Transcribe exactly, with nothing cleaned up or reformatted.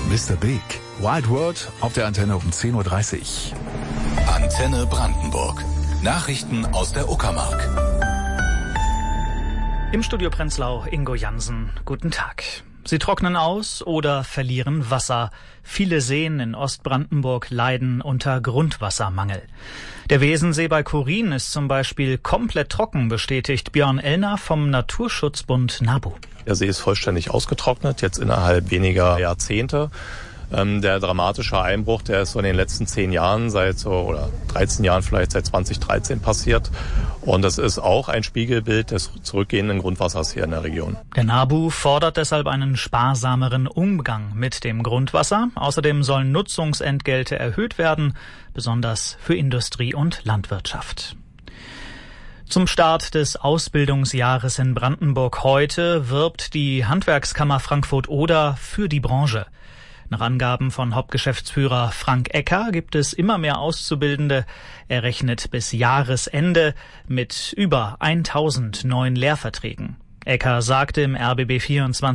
Mister Big. Wild World auf der Antenne um zehn Uhr dreißig. Antenne Brandenburg. Nachrichten aus der Uckermark. Im Studio Prenzlau Ingo Jansen. Guten Tag. Sie trocknen aus oder verlieren Wasser. Viele Seen in Ostbrandenburg leiden unter Grundwassermangel. Der Wesensee bei Kurin ist zum Beispiel komplett trocken, bestätigt Björn Ellner vom Naturschutzbund NABU. Der See ist vollständig ausgetrocknet, jetzt innerhalb weniger Jahrzehnte. Ähm, der dramatische Einbruch, der ist so in den letzten zehn Jahren, seit so, oder dreizehn Jahren vielleicht, seit zwanzig dreizehn passiert. Und das ist auch ein Spiegelbild des zurückgehenden Grundwassers hier in der Region. Der NABU fordert deshalb einen sparsameren Umgang mit dem Grundwasser. Außerdem sollen Nutzungsentgelte erhöht werden, besonders für Industrie und Landwirtschaft. Zum Start des Ausbildungsjahres in Brandenburg heute wirbt die Handwerkskammer Frankfurt-Oder für die Branche. Nach Angaben von Hauptgeschäftsführer Frank Ecker gibt es immer mehr Auszubildende. Er rechnet bis Jahresende mit über tausend neuen Lehrverträgen. Ecker sagte im R B B vierundzwanzig